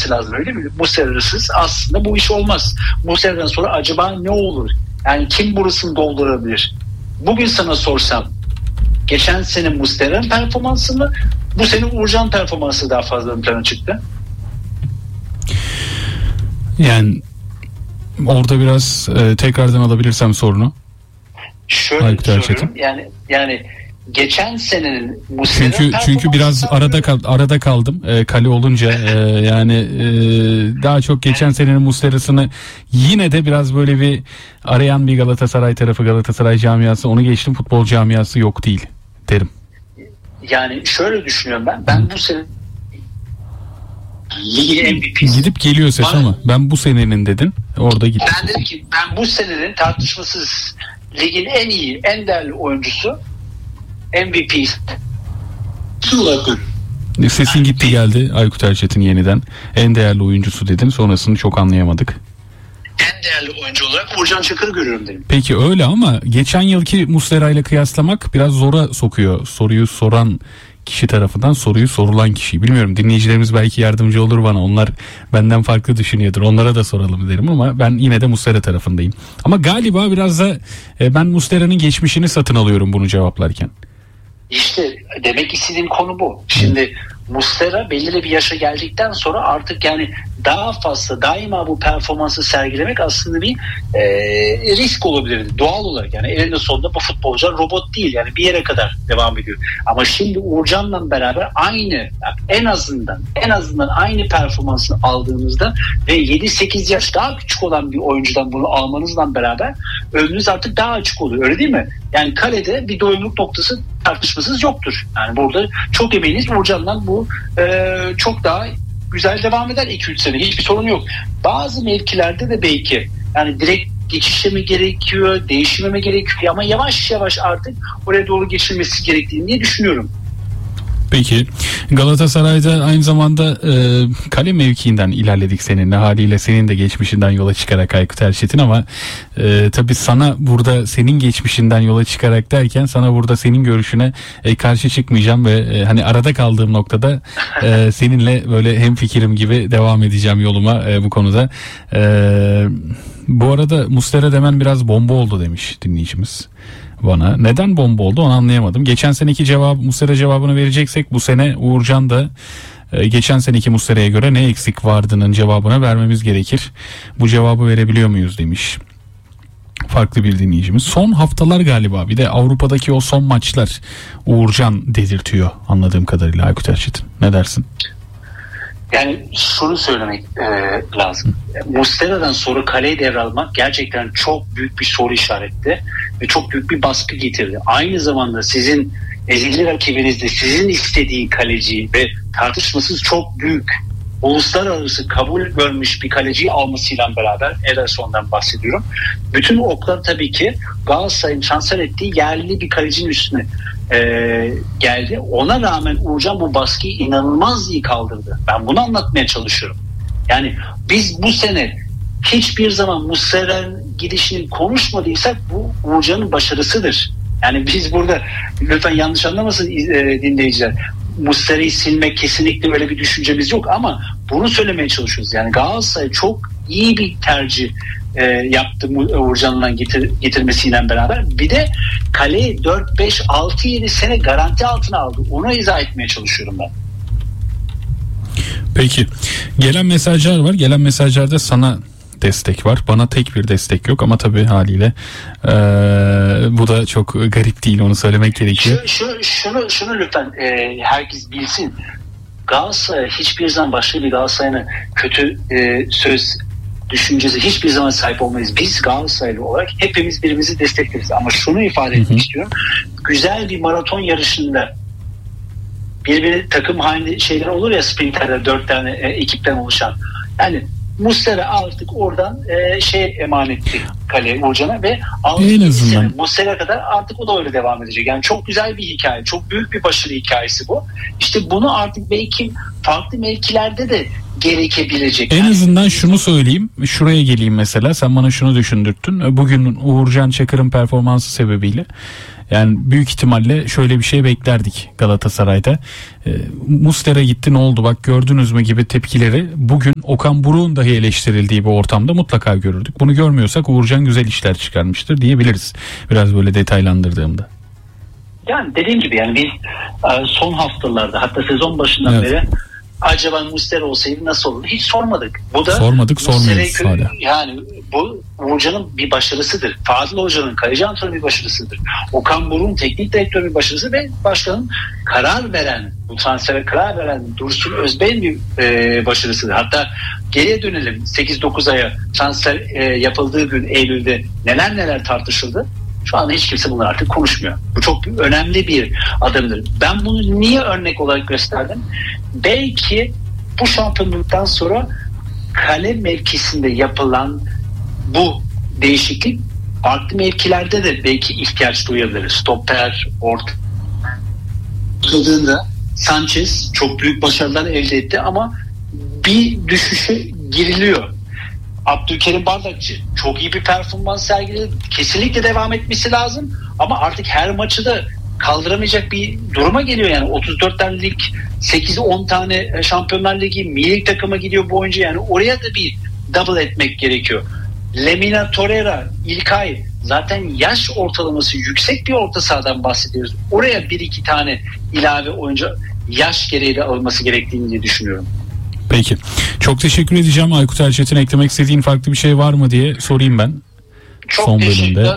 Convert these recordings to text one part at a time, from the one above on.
gelmesi lazım, öyle mi? Muslera'sız aslında bu iş olmaz. Muslera'dan sonra acaba ne olur? Yani kim burasını doldurabilir? Bugün sana sorsam geçen sene Muslera'nın performansı mı, bu sene Uğurcan performansı daha fazla ön plana çıktı? Yani orada biraz tekrardan alabilirsem sorunu. Şöyle söylüyorum. Yani geçen senenin Muslera'nın çünkü biraz arada kaldım. Kale olunca yani daha çok geçen senenin Muslera'sını yine de biraz böyle bir arayan bir Galatasaray tarafı, Galatasaray camiası, onu geçtim, futbol camiası yok değil derim. Yani şöyle düşünüyorum ben bu sene ligin MVP'si. Gidip geliyor ses ama ben bu senenin dedin, orada gitti. Ben dedim ki ben bu senenin tartışmasız ligin en iyi, en değerli oyuncusu, MVP'si. Sesin gitti geldi Aykut Erçetin yeniden. En değerli oyuncusu dedin, sonrasını çok anlayamadık. En değerli oyuncu olarak Uğurcan Çakır'ı görüyorum dedim. Peki öyle ama geçen yılki Muslera ile kıyaslamak biraz zora sokuyor. Soruyu soran kişi tarafından soruyu sorulan kişi. Bilmiyorum, dinleyicilerimiz belki yardımcı olur bana. Onlar benden farklı düşünüyordur. Onlara da soralım derim ama ben yine de Muslera tarafındayım. Ama galiba biraz da ben Muslera'nın geçmişini satın alıyorum bunu cevaplarken. İşte demek istediğim konu bu. Şimdi Muslera belirli bir yaşa geldikten sonra artık yani daha fazla daima bu performansı sergilemek aslında bir risk olabilirdi. Doğal olarak yani elinde sonunda bu futbolcular robot değil, yani bir yere kadar devam ediyor. Ama şimdi Uğurcan'la beraber aynı, en azından aynı performansı aldığınızda ve 7-8 yaş daha küçük olan bir oyuncudan bunu almanızla beraber önünüz artık daha açık oluyor, öyle değil mi? Yani kalede bir doyumluk noktası tartışmasız yoktur. Yani burada çok eminiz Uğurcan'dan bu çok daha güzel devam eder 2-3 sene. Hiçbir sorun yok. Bazı mevkilerde de belki yani direkt geçişe mi gerekiyor, değişime mi gerekiyor ama yavaş yavaş artık oraya doğru geçilmesi gerektiğini diye düşünüyorum. Peki Galatasaray'da aynı zamanda kale mevkiinden ilerledik seninle, haliyle senin de geçmişinden yola çıkarak Aykut Erçetin, ama tabii sana burada senin geçmişinden yola çıkarak derken sana burada senin görüşüne karşı çıkmayacağım ve hani arada kaldığım noktada seninle böyle hemfikirim gibi devam edeceğim yoluma bu konuda. Bu arada Muslera demen biraz bomba oldu demiş dinleyicimiz bana. Neden bomba oldu onu anlayamadım. Geçen seneki Muslera cevabını vereceksek bu sene Uğurcan da geçen seneki Muslera'ya göre ne eksik vardının cevabını vermemiz gerekir. Bu cevabı verebiliyor muyuz demiş farklı bir dinleyicimiz. Son haftalar galiba, bir de Avrupa'daki o son maçlar Uğurcan dedirtiyor anladığım kadarıyla Aykut Erçetin. Ne dersin? Yani şunu söylemek lazım. Muslera'dan sonra kaleyi devralmak gerçekten çok büyük bir soru işaretti ve çok büyük bir baskı getirdi. Aynı zamanda sizin ezeli rakibinizde sizin istediği kaleci ve tartışmasız çok büyük uluslararası kabul görmüş bir kaleciyi almasıyla beraber, Ederson'dan bahsediyorum. Bütün oklar tabii ki Galatasaray'ın transfer ettiği yerli bir kalecinin üstüne geldi. Ona rağmen Uğurcan bu baskıyı inanılmaz iyi kaldırdı. Ben bunu anlatmaya çalışıyorum. Yani biz bu sene hiçbir zaman Muslera'nın gidişini konuşmadıysak bu Uğurcan'ın başarısıdır. Yani biz burada, lütfen yanlış anlamasın dinleyiciler, Muslera'yı silmek kesinlikle öyle bir düşüncemiz yok ama bunu söylemeye çalışıyoruz. Yani Galatasaray çok iyi bir tercih yaptı Uğurcan'la getirmesiyle beraber. Bir de kaleyi 4, 5, 6, 7 sene garanti altına aldı. Onu izah etmeye çalışıyorum ben. Peki. Gelen mesajlar var. Gelen mesajlarda sana destek var. Bana tek bir destek yok ama tabii haliyle bu da çok garip değil, onu söylemek gerekiyor. Şunu lütfen herkes bilsin. Galatasaray hiçbir zaman başka bir Galatasaray'ın kötü söz düşüncesi hiçbir zaman sahip olmayız. Biz Galatasaraylı olarak hepimiz birbirimizi destekleriz. Ama şunu ifade etmek istiyorum. Güzel bir maraton yarışında birbiri takım halinde şeyler olur ya, sprinterler 4 tane ekipten oluşan. Yani Muslera artık oradan emanetti kale Uğurcan'a ve Muslera kadar artık o da öyle devam edecek. Yani çok güzel bir hikaye, çok büyük bir başarı hikayesi bu. İşte bunu artık belki farklı mevkilerde de gerekebilecek. En azından şunu söyleyeyim. Şuraya geleyim mesela. Sen bana şunu düşündürttün. Bugün Uğurcan Çakır'ın performansı sebebiyle yani büyük ihtimalle şöyle bir şey beklerdik Galatasaray'da. Muslera gitti, ne oldu bak gördünüz mü gibi tepkileri bugün Okan Buruk'un dahi eleştirildiği bir ortamda mutlaka görürdük. Bunu görmüyorsak Uğurcan güzel işler çıkarmıştır diyebiliriz. Biraz böyle detaylandırdığımda. Yani dediğim gibi yani biz son haftalarda hatta sezon başından beri acaba Muslera olsaydı nasıl olur? Hiç sormadık. Bu da sormuyoruz hala. Yani bu Uğurcan'ın bir başarısıdır. Fadıl Hoca'nın, kaleci antrenörü bir başarısıdır. Okan Buruk'un teknik direktörü bir başarısı ve başkanın bu transfere karar veren Dursun Özbey'in bir başarısıdır. Hatta geriye dönelim 8-9 aya transfer yapıldığı gün Eylül'de neler tartışıldı. Şu anda hiç kimse bunları artık konuşmuyor. Bu çok önemli bir adımdır. Ben bunu niye örnek olarak gösterdim? Belki bu şampiyonluktan sonra kale mevkisinde yapılan bu değişiklik farklı mevkilerde de belki ihtiyaç duyabilir. Stoper, orta. Sanchez çok büyük başarılar elde etti ama bir düşüşe giriliyor. Abdülkerim Bardakçı çok iyi bir performans sergiledi. Kesinlikle devam etmesi lazım ama artık her maçı da kaldıramayacak bir duruma geliyor yani 34 tane lig, 8-10 tane Şampiyonlar Ligi milli takıma gidiyor bu oyuncu, yani oraya da bir double etmek gerekiyor. Lemina, Torreira, İlkay zaten yaş ortalaması yüksek bir orta sahadan bahsediyoruz. Oraya 1-2 tane ilave oyuncu yaş gereği de alınması gerektiğini diye düşünüyorum. Peki. Çok teşekkür edeceğim. Aykut Erçetin, eklemek istediğin farklı bir şey var mı diye sorayım ben. Çok son bölümde.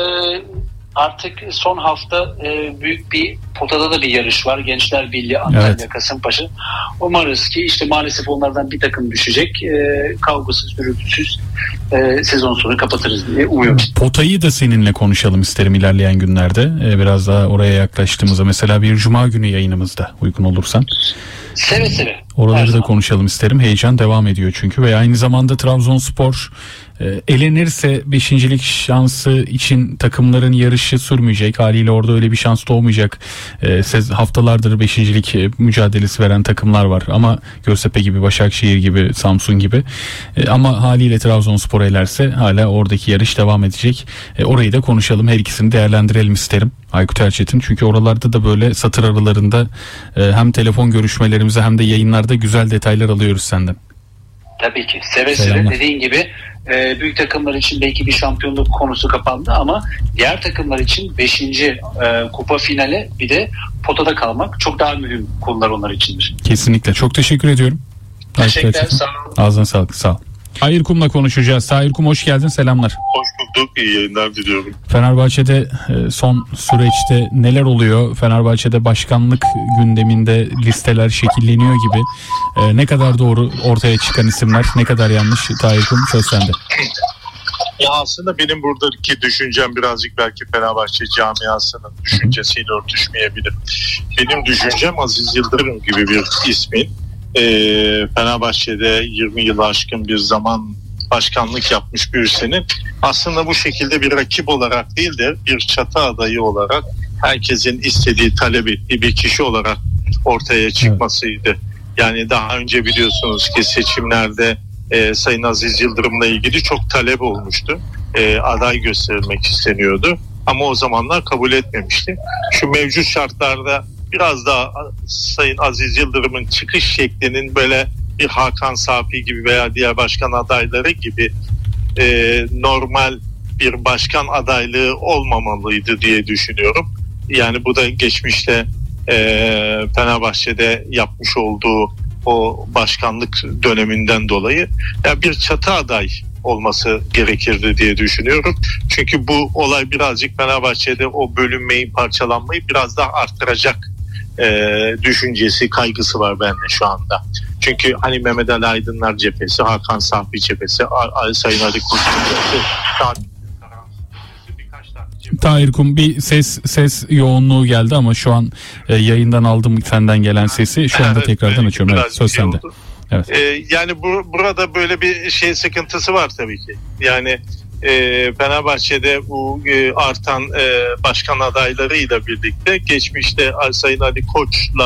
Artık son hafta büyük bir potada da bir yarış var. Gençler Birliği Antalya, Kasımpaşa. Umarız ki işte maalesef onlardan bir takım düşecek. Kavgasız, gürültüsüz sezon sonu kapatırız diye umuyoruz. Potayı da seninle konuşalım isterim ilerleyen günlerde. Biraz daha oraya yaklaştığımızda. Mesela bir cuma günü yayınımızda uygun olursan. Seve seve. Oraları da konuşalım isterim. Heyecan devam ediyor çünkü ve aynı zamanda Trabzonspor elenirse 5.lik şansı için takımların yarışı sürmeyecek. Haliyle orada öyle bir şans doğmayacak. Haftalardır 5.lik mücadelesi veren takımlar var. Ama Göztepe gibi, Başakşehir gibi, Samsun gibi. Ama haliyle Trabzonspor elerse hala oradaki yarış devam edecek. Orayı da konuşalım. Her ikisini değerlendirelim isterim. Aykut Erçetin. Çünkü oralarda da böyle satır aralarında hem telefon görüşmelerimize hem de yayınlarda güzel detaylar alıyoruz senden. Tabii ki. Seve seve. Dediğin gibi büyük takımlar için belki bir şampiyonluk konusu kapandı ama diğer takımlar için 5. kupa finali bir de potada kalmak çok daha mühim konular onlar içindir. Kesinlikle. Çok teşekkür ediyorum. Teşekkürler. Sağ olun. Ağzına sağlık. Sağ ol. Tahir Kum'la konuşacağız. Tahir Kum, hoş geldin. Selamlar. Hoş bulduk. İyi yayınlar diliyorum. Fenerbahçe'de son süreçte neler oluyor? Fenerbahçe'de başkanlık gündeminde listeler şekilleniyor gibi. Ne kadar doğru ortaya çıkan isimler, ne kadar yanlış? Tahir Kum, söz sende. Ya aslında benim buradaki düşüncem birazcık belki Fenerbahçe camiasının düşüncesiyle örtüşmeyebilir. Benim düşüncem Aziz Yıldırım gibi bir ismin Fenerbahçe'de 20 yılı aşkın bir zaman başkanlık yapmış birisinin aslında bu şekilde bir rakip olarak değil de bir çatı adayı olarak herkesin istediği, talep ettiği bir kişi olarak ortaya çıkmasıydı. Yani daha önce biliyorsunuz ki seçimlerde Sayın Aziz Yıldırım'la ilgili çok talep olmuştu. Aday gösterilmek isteniyordu ama o zamanlar kabul etmemişti. Şu mevcut şartlarda biraz daha Sayın Aziz Yıldırım'ın çıkış şeklinin böyle bir Hakan Safi gibi veya diğer başkan adayları gibi normal bir başkan adaylığı olmamalıydı diye düşünüyorum. Yani bu da geçmişte Fenerbahçe'de yapmış olduğu o başkanlık döneminden dolayı yani bir çatı aday olması gerekirdi diye düşünüyorum. Çünkü bu olay birazcık Fenerbahçe'de o bölünmeyi, parçalanmayı biraz daha arttıracak düşüncesi, kaygısı var bende şu anda. Çünkü hani Mehmet Ali Aydınlar cephesi, Hakan Safi cephesi, Sayın Ali Koç cephesi, Tahir Kum, bir ses yoğunluğu geldi ama şu an yayından aldım senden gelen sesi. Şu anda tekrardan açıyorum. Evet, söz sende. Evet. Yani burada böyle bir şey sıkıntısı var tabii ki. Yani Fenerbahçe'de bu artan başkan adaylarıyla birlikte geçmişte Sayın Ali Koç'la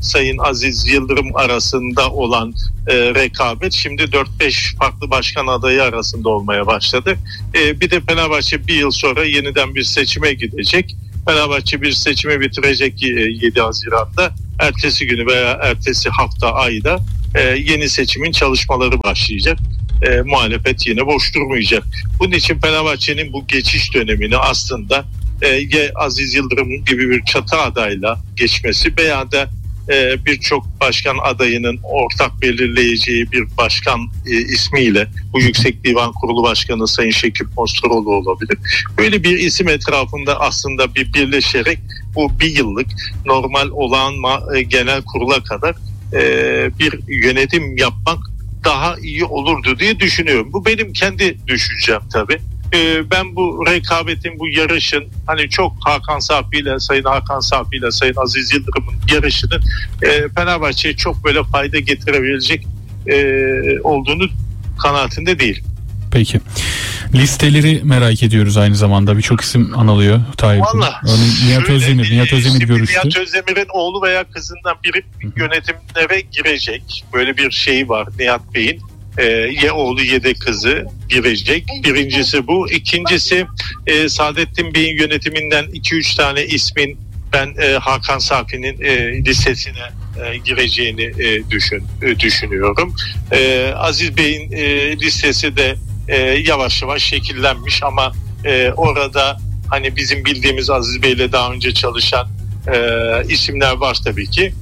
Sayın Aziz Yıldırım arasında olan rekabet şimdi 4-5 farklı başkan adayı arasında olmaya başladı. Bir de Fenerbahçe bir yıl sonra yeniden bir seçime gidecek. Fenerbahçe bir seçime bitirecek 7 Haziran'da. Ertesi günü veya ertesi hafta, ayda yeni seçimin çalışmaları başlayacak. Muhalefet yine boş durmayacak. Bunun için Fenerbahçe'nin bu geçiş dönemini aslında Aziz Yıldırım gibi bir çatı adayla geçmesi veya da birçok başkan adayının ortak belirleyeceği bir başkan ismiyle, bu Yüksek Divan Kurulu Başkanı Sayın Şekip Mosturoğlu olabilir. Böyle bir isim etrafında aslında bir birleşerek bu bir yıllık normal olan genel kurula kadar bir yönetim yapmak daha iyi olurdu diye düşünüyorum. Bu benim kendi düşüncem tabii. Ben bu rekabetin, bu yarışın hani çok Sayın Hakan Safi ile Sayın Aziz Yıldırım'ın yarışının Fenerbahçe'ye çok böyle fayda getirebilecek olduğunu kanaatinde değil. Peki. Listeleri merak ediyoruz aynı zamanda. Birçok isim anılıyor. Örneğin Nihat Özdemir görüştü. Nihat Özdemir'in oğlu veya kızından biri yönetimlere girecek. Böyle bir şey var Nihat Bey'in. Ya oğlu ya da kızı girecek. Birincisi bu. İkincisi Saadettin Bey'in yönetiminden 2-3 tane ismin ben Hakan Safi'nin listesine gireceğini düşünüyorum. Aziz Bey'in listesi de yavaş yavaş şekillenmiş ama orada hani bizim bildiğimiz Aziz Bey'le daha önce çalışan isimler var tabii ki.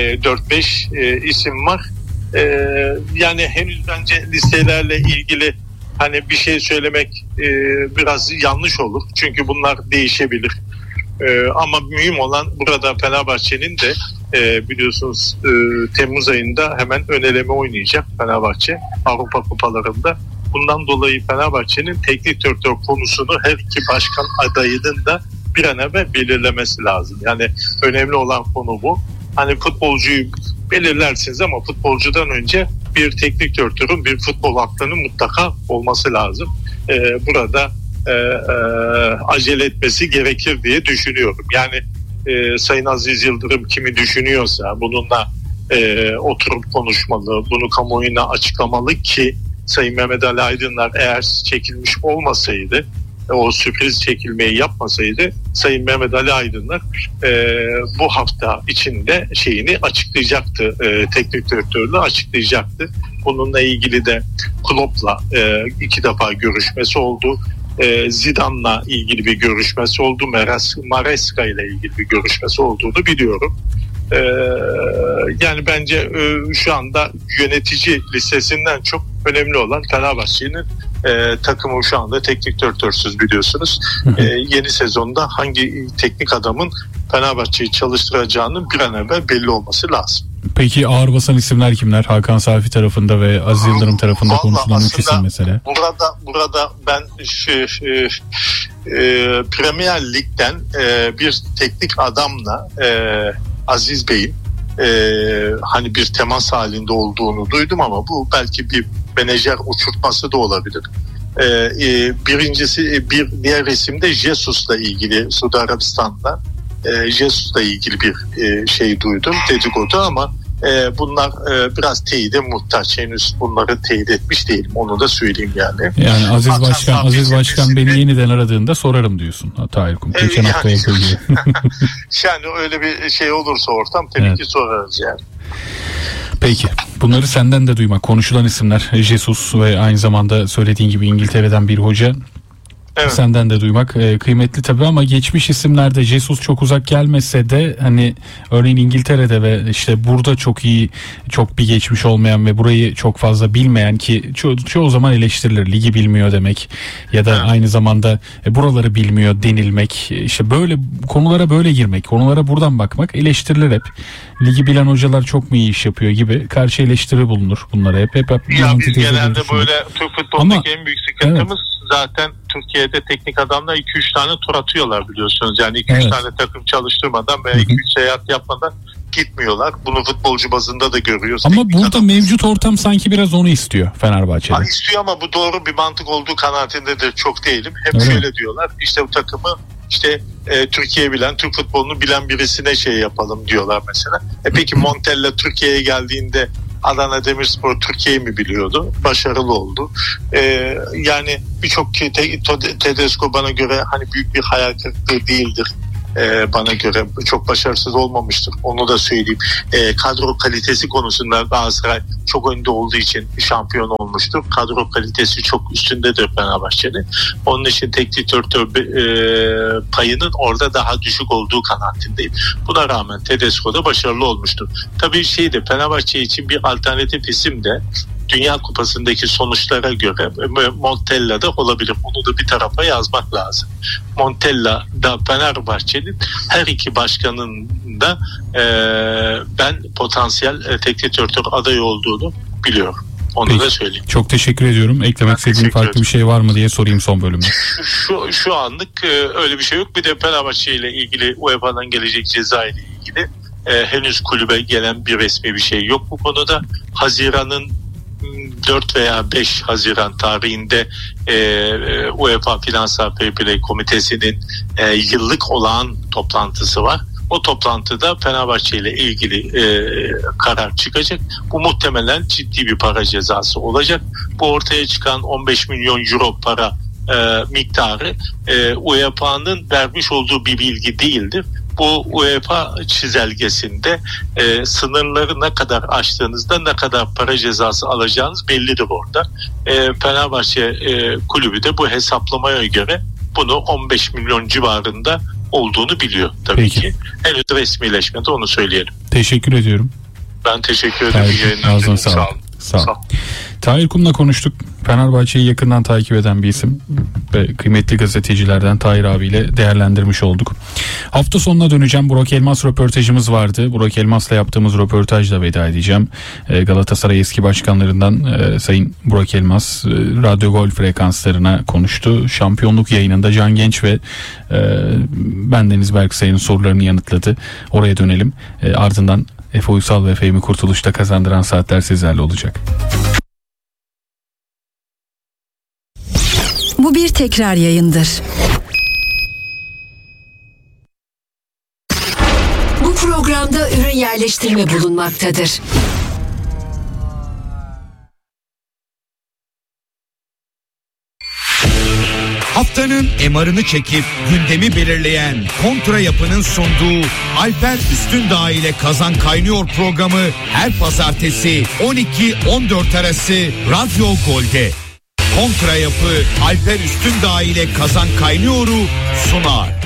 4-5 isim var. Yani henüz bence listelerle ilgili hani bir şey söylemek biraz yanlış olur. Çünkü bunlar değişebilir. Ama mühim olan burada Fenerbahçe'nin de biliyorsunuz Temmuz ayında hemen ön eleme oynayacak Fenerbahçe Avrupa kupalarında. Bundan dolayı Fenerbahçe'nin teknik direktör konusunu her iki başkan adayının da bir an evvel belirlemesi lazım. Yani önemli olan konu bu. Hani futbolcuyu belirlersiniz ama futbolcudan önce bir teknik direktörün bir futbol aklının mutlaka olması lazım. Burada acele etmesi gerekir diye düşünüyorum. Yani Sayın Aziz Yıldırım kimi düşünüyorsa bununla oturup konuşmalı, bunu kamuoyuna açıklamalı ki Sayın Mehmet Ali Aydınlar eğer çekilmiş olmasaydı, o sürpriz çekilmeyi yapmasaydı Sayın Mehmet Ali Aydınlar bu hafta içinde şeyini açıklayacaktı, teknik direktörlüğü açıklayacaktı. Bununla ilgili de Klopp'la 2 defa görüşmesi oldu. Zidane'la ilgili bir görüşmesi oldu. Maresca ile ilgili bir görüşmesi olduğunu biliyorum. Yani bence şu anda yönetici listesinden çok önemli olan Fenerbahçe'nin takımı şu anda teknik direktörsüz biliyorsunuz. Yeni sezonda hangi teknik adamın Fenerbahçe'yi çalıştıracağının bir an evvel belli olması lazım. Peki ağır basan isimler kimler? Hakan Safi tarafında ve Aziz Yıldırım tarafında konuşulan 3 isim mesela. Burada ben Premier Lig'den bir teknik adamla Aziz Bey'in hani bir temas halinde olduğunu duydum ama bu belki bir menajer uçurtması da olabilir. Birincisi, bir diğer isim de Jesus'la ilgili, Suudi Arabistan'da Jesus'la ilgili bir şey duydum, dedikodu ama bunlar biraz teyide muhtaç. Henüz bunları teyit etmiş değilim. Onu da söyleyeyim yani. Yani Aziz Başkan beni yeniden aradığında sorarım diyorsun. Tahir'cim. Geçen hafta yapıldı. Yani öyle bir şey olursa ortam tabii ki sorarız yani. Peki. Bunları senden de duymak. Konuşulan isimler Jesus ve aynı zamanda söylediğin gibi İngiltere'den bir hoca. Evet. Senden de duymak kıymetli tabii ama geçmiş isimlerde Jesus çok uzak gelmese de hani örneğin İngiltere'de ve işte burada çok bir geçmiş olmayan ve burayı çok fazla bilmeyen ki çoğu zaman eleştirilir. Ligi bilmiyor demek ya da aynı zamanda buraları bilmiyor denilmek. İşte böyle konulara böyle girmek, konulara buradan bakmak eleştirilir hep. Ligi bilen hocalar çok mu iyi iş yapıyor gibi karşı eleştiri bulunur bunlara hep. Ya biz genelde böyle Türk futbolundaki en büyük sıkıntımız zaten Türkiye'de teknik adamlar 2-3 tane tur atıyorlar biliyorsunuz. Yani 2-3 tane takım çalıştırmadan veya 2-3 seyahat yapmadan gitmiyorlar. Bunu futbolcu bazında da görüyoruz. Ama burada mevcut ortam sanki biraz onu istiyor Fenerbahçe'de. İstiyor ama bu doğru bir mantık olduğu kanaatindedir. Çok değilim. Hep şöyle diyorlar. İşte bu takımı işte Türkiye bilen, Türk futbolunu bilen birisine şey yapalım diyorlar mesela. Peki Montella Türkiye'ye geldiğinde Adana Demirspor Türkiye'yi mi biliyordu? Başarılı oldu. Yani birçok Tedesco bana göre hani büyük bir hayal kırıklığı değildir. Bana göre çok başarısız olmamıştır. Onu da söyleyeyim. Kadro kalitesi konusunda Galatasaray çok önde olduğu için şampiyon olmuştur. Kadro kalitesi çok üstündedir Fenerbahçe'nin. Onun için teknik direktör payının orada daha düşük olduğu kanaatindeyim. Buna rağmen Tedesco da başarılı olmuştur. Tabii Fenerbahçe için bir alternatif isim de Dünya Kupası'ndaki sonuçlara göre Montella da olabilir. Bunu da bir tarafa yazmak lazım. Montella da Fenerbahçe'nin her iki başkanın da ben potansiyel teknik direktör adayı olduğunu biliyorum. Onu Peki, da söyleyeyim. çok teşekkür ediyorum. Eklemek istediğin farklı bir şey var mı diye sorayım son bölümde. Şu anlık öyle bir şey yok. Bir de Fenerbahçe ile ilgili UEFA'dan gelecek ceza ile ilgili henüz kulübe gelen bir resmi bir şey yok bu konuda. Haziran'ın 4 veya 5 Haziran tarihinde UEFA Finansal Fair Play Komitesi'nin yıllık olağan toplantısı var. O toplantıda Fenerbahçe ile ilgili karar çıkacak. Bu muhtemelen ciddi bir para cezası olacak. Bu ortaya çıkan 15 milyon euro para miktarı UEFA'nın vermiş olduğu bir bilgi değildir. Bu UEFA çizelgesinde sınırları ne kadar aştığınızda ne kadar para cezası alacağınız bellidir orada. Fenerbahçe kulübü de bu hesaplamaya göre bunu 15 milyon civarında olduğunu biliyor tabii Peki. ki. Henüz resmileşmedi, onu söyleyelim. Teşekkür ediyorum. Ben teşekkür ederim. Ağzına sağlık. Sağ ol. Tahir Kum'la konuştuk. Fenerbahçe'yi yakından takip eden bir isim ve kıymetli gazetecilerden Tahir abiyle değerlendirmiş olduk. Hafta sonuna döneceğim. Burak Elmas röportajımız vardı. Burak Elmas'la yaptığımız röportajla veda edeceğim. Galatasaray eski başkanlarından Sayın Burak Elmas Radyo Gol frekanslarına konuştu. Şampiyonluk yayınında Can Genç ve bendeniz Berksay'ın sorularını yanıtladı. Oraya dönelim. Ardından Efe Uysal ve Fehmi Kurtuluş'ta kazandıran saatler sizlerle olacak. Bu bir tekrar yayındır. Bu programda ürün yerleştirme bulunmaktadır. Haftanın MR'ını çekip gündemi belirleyen Kontra Yapı'nın sunduğu Alper Üstündağ ile Kazan Kaynıyor programı her pazartesi 12-14 arası Radyo Gol'de. Kontra Yapı Alper Üstündağ ile Kazan Kaynıyor'u sunar.